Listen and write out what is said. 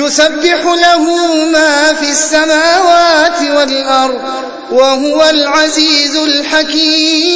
يسبح له ما في السماوات والأرض وهو العزيز الحكيم.